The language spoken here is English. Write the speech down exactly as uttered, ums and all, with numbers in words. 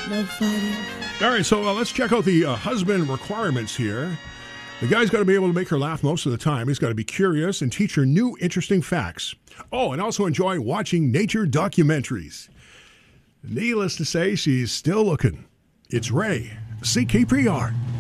No fighting. All right, so uh, let's check out the uh, husband requirements here. The guy's got to be able to make her laugh most of the time. He's got to be curious and teach her new interesting facts. Oh, and also enjoy watching nature documentaries. Needless to say, she's still looking. It's Ray, C K P R.